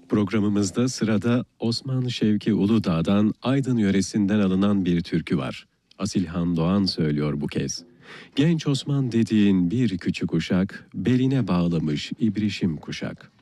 Programımızda sırada Osman Şevki Uludağ'dan Aydın yöresinden alınan bir türkü var. Asilhan Doğan söylüyor bu kez. Genç Osman dediğin bir küçük uşak, beline bağlamış ibrişim kuşak.